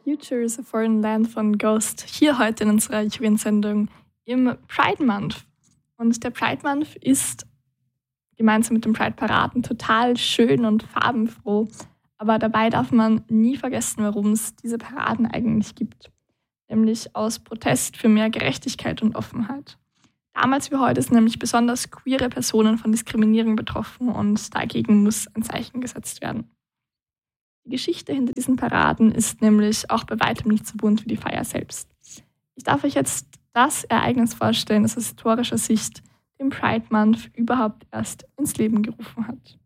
Future is a Foreign Land von Ghost, hier heute in unserer Jugendsendung im Pride Month. Und der Pride Month ist gemeinsam mit den Pride-Paraden total schön und farbenfroh, aber dabei darf man nie vergessen, warum es diese Paraden eigentlich gibt, nämlich aus Protest für mehr Gerechtigkeit und Offenheit. Damals wie heute sind nämlich besonders queere Personen von Diskriminierung betroffen und dagegen muss ein Zeichen gesetzt werden. Die Geschichte hinter diesen Paraden ist nämlich auch bei weitem nicht so bunt wie die Feier selbst. Ich darf euch jetzt das Ereignis vorstellen, das aus historischer Sicht den Pride Month überhaupt erst ins Leben gerufen hat.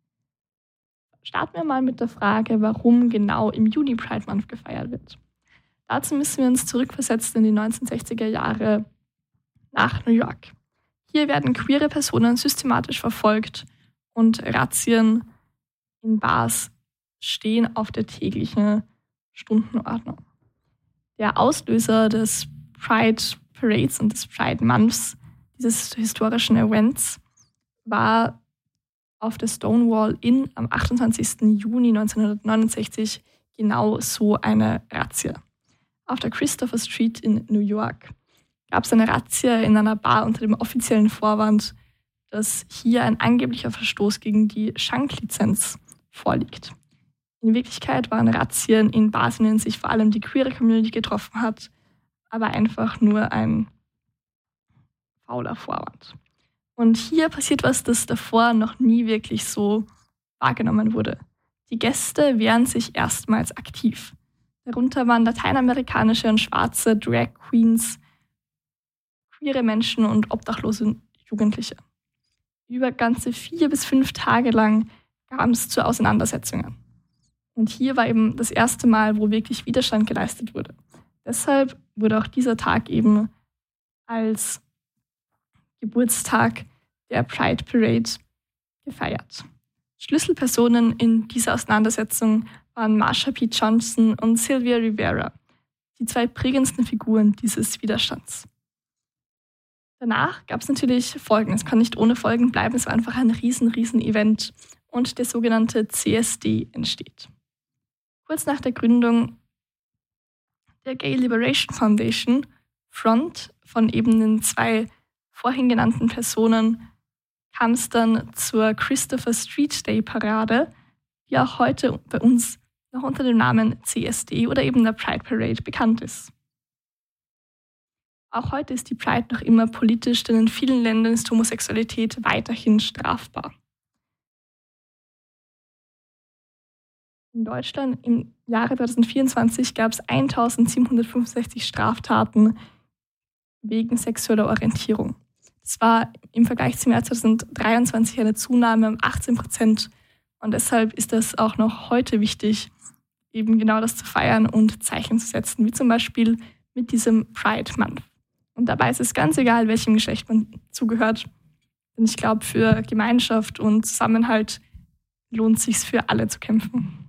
Starten wir mal mit der Frage, warum genau im Juni Pride Month gefeiert wird. Dazu müssen wir uns zurückversetzen in die 1960er Jahre nach New York. Hier werden queere Personen systematisch verfolgt und Razzien in Bars stehen auf der täglichen Stundenordnung. Der Auslöser des Pride Parades und des Pride Months, dieses historischen Events, war auf der Stonewall Inn am 28. Juni 1969 genau so eine Razzia. Auf der Christopher Street in New York gab es eine Razzia in einer Bar unter dem offiziellen Vorwand, dass hier ein angeblicher Verstoß gegen die Schanklizenz vorliegt. In Wirklichkeit waren Razzien in Bars, in denen sich vor allem die queere Community getroffen hat, aber einfach nur ein fauler Vorwand. Und hier passiert was, das davor noch nie wirklich so wahrgenommen wurde. Die Gäste wehren sich erstmals aktiv. Darunter waren lateinamerikanische und schwarze Drag Queens, queere Menschen und obdachlose Jugendliche. Über ganze 4 bis 5 Tage lang kam es zu Auseinandersetzungen. Und hier war eben das erste Mal, wo wirklich Widerstand geleistet wurde. Deshalb wurde auch dieser Tag eben als Geburtstag der Pride Parade gefeiert. Schlüsselpersonen in dieser Auseinandersetzung waren Marsha P. Johnson und Sylvia Rivera, die 2 prägendsten Figuren dieses Widerstands. Danach gab es natürlich Folgen. Es kann nicht ohne Folgen bleiben. Es war einfach ein riesen Event und der sogenannte CSD entsteht. Kurz nach der Gründung der Gay Liberation Foundation, Front von eben den 2 vorhin genannten Personen, kam es dann zur Christopher Street Day Parade, die auch heute bei uns noch unter dem Namen CSD oder eben der Pride Parade bekannt ist. Auch heute ist die Pride noch immer politisch, denn in vielen Ländern ist Homosexualität weiterhin strafbar. In Deutschland im Jahre 2024 gab es 1765 Straftaten wegen sexueller Orientierung. Das war im Vergleich zum Jahr 2023 eine Zunahme um 18%. Und deshalb ist es auch noch heute wichtig, eben genau das zu feiern und Zeichen zu setzen, wie zum Beispiel mit diesem Pride Month. Und dabei ist es ganz egal, welchem Geschlecht man zugehört. Denn ich glaube, für Gemeinschaft und Zusammenhalt lohnt es sich für alle zu kämpfen.